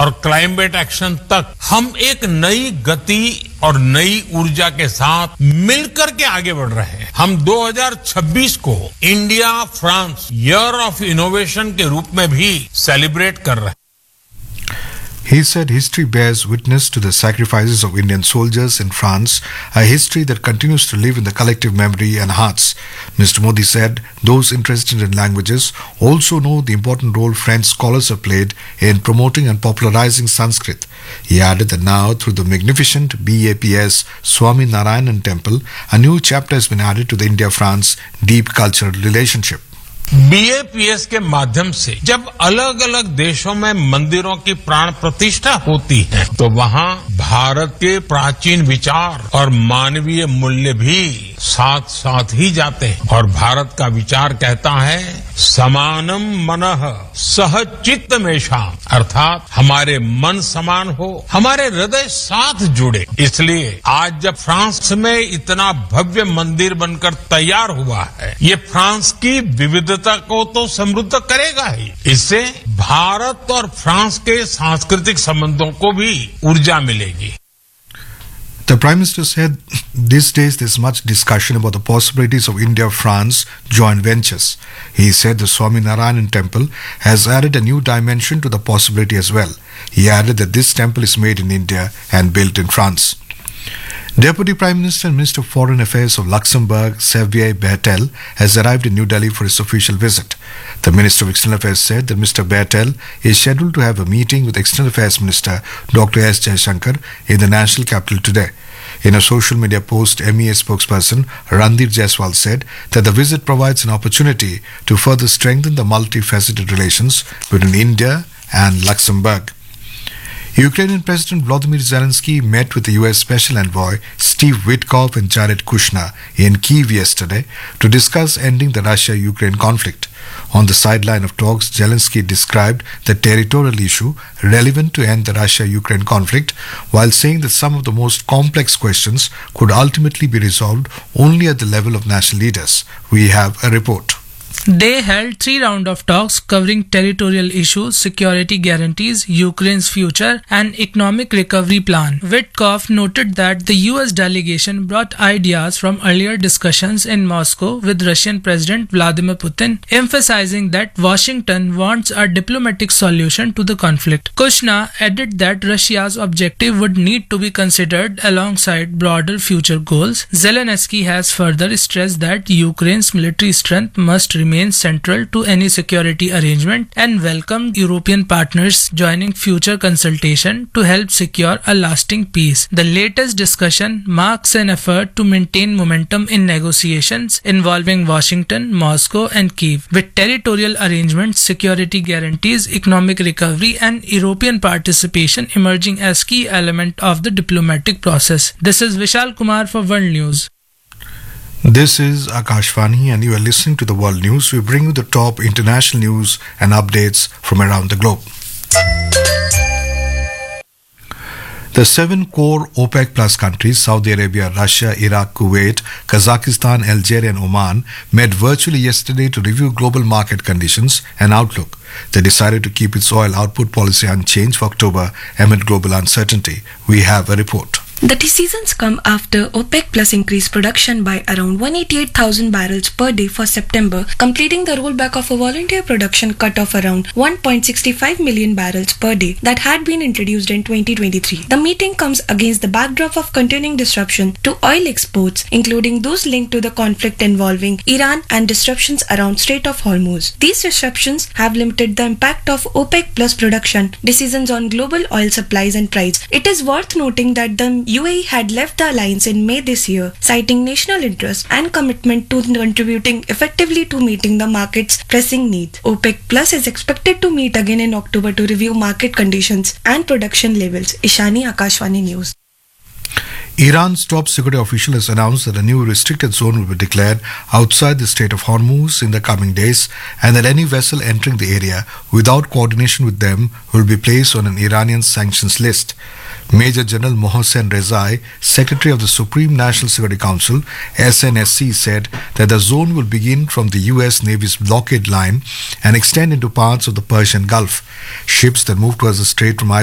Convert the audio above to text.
और climate action तक हम एक नई गति और नई ऊर्जा के साथ मिलकर के आगे बढ़ रहे हैं। हम 2026 को India France year of innovation के रूप में भी सेलिब्रेट कर रहे हैं। He said history bears witness to the sacrifices of Indian soldiers in France, a history that continues to live in the collective memory and hearts. Mr. Modi said those interested in languages also know the important role French scholars have played in promoting and popularizing Sanskrit. He added that now, through the magnificent BAPS Swami Narayanan Temple, a new chapter has been added to the India-France deep cultural relationship. BAPS के माध्यम से जब अलग अलग देशों में मंदिरों की प्राण प्रतिष्ठा होती है तो वहाँ भारत के प्राचीन विचार और मानवीय मूल्य भी साथ साथ ही जाते हैं। और भारत का विचार कहता है समानम मनः सह चित्त मेषाम, अर्थात हमारे मन समान हो, हमारे हृदय साथ जुड़े। इसलिए आज जब फ्रांस में इतना भव्य मंदिर बनकर तैयार हुआ है, ये फ्रांस की विविधता को तो समृद्ध करेगा ही, इससे भारत और फ्रांस के सांस्कृतिक संबंधों को भी ऊर्जा मिलेगी। The Prime Minister said these days there's much discussion about the possibilities of India-France joint ventures. He said the Swami Narayanan Temple has added a new dimension to the possibility as well. He added that this temple is made in India and built in France. Deputy Prime Minister and Minister of Foreign Affairs of Luxembourg, Xavier Bettel, has arrived in New Delhi for his official visit. The Minister of External Affairs said that Mr. Bettel is scheduled to have a meeting with External Affairs Minister Dr. S. Jaishankar in the national capital today. In a social media post, MEA spokesperson Randir Jaiswal said that the visit provides an opportunity to further strengthen the multifaceted relations between India and Luxembourg. Ukrainian President Volodymyr Zelensky met with the US Special Envoy Steve Witkoff and Jared Kushner in Kyiv yesterday to discuss ending the Russia-Ukraine conflict. On the sideline of talks, Zelensky described the territorial issue relevant to end the Russia-Ukraine conflict, while saying that some of the most complex questions could ultimately be resolved only at the level of national leaders. We have a report. They held 3 rounds of talks covering territorial issues, security guarantees, Ukraine's future, and economic recovery plan. Witkoff noted that the US delegation brought ideas from earlier discussions in Moscow with Russian President Vladimir Putin, emphasizing that Washington wants a diplomatic solution to the conflict. Kushner added that Russia's objective would need to be considered alongside broader future goals. Zelensky has further stressed that Ukraine's military strength must remain central to any security arrangement and welcomed European partners joining future consultation to help secure a lasting peace. The latest discussion marks an effort to maintain momentum in negotiations involving Washington, Moscow and Kyiv, with territorial arrangements, security guarantees, economic recovery and European participation emerging as key element of the diplomatic process. This is Vishal Kumar for World News. This is Akashvani and you are listening to the World News. We bring you the top international news and updates from around the globe. The 7 core OPEC Plus countries, Saudi Arabia, Russia, Iraq, Kuwait, Kazakhstan, Algeria and Oman, met virtually yesterday to review global market conditions and outlook. They decided to keep its oil output policy unchanged for October amid global uncertainty. We have a report. The decisions come after OPEC Plus increased production by around 188,000 barrels per day for September, completing the rollback of a volunteer production cut of around 1.65 million barrels per day that had been introduced in 2023. The meeting comes against the backdrop of continuing disruption to oil exports, including those linked to the conflict involving Iran and disruptions around Strait of Hormuz. These disruptions have limited the impact of OPEC Plus production decisions on global oil supplies and price. It is worth noting that the UAE had left the alliance in May this year, citing national interest and commitment to contributing effectively to meeting the market's pressing needs. OPEC Plus is expected to meet again in October to review market conditions and production levels. Ishani, Akashvani News. Iran's top security official has announced that a new restricted zone will be declared outside the Strait of Hormuz in the coming days and that any vessel entering the area without coordination with them will be placed on an Iranian sanctions list. Major General Mohsen Rezai, Secretary of the Supreme National Security Council, SNSC, said that the zone will begin from the US Navy's blockade line and extend into parts of the Persian Gulf. Ships that move towards the strait from